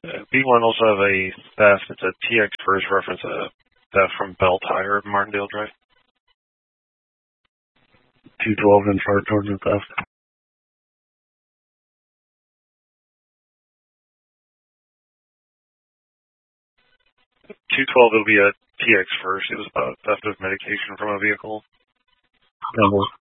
B1 also have a theft. It's a TX first reference, a theft from Bell Tire, Martindale Drive. 212 in charge towards the theft. 212, it'll be a TX first. It was about theft of medication from a vehicle. Double.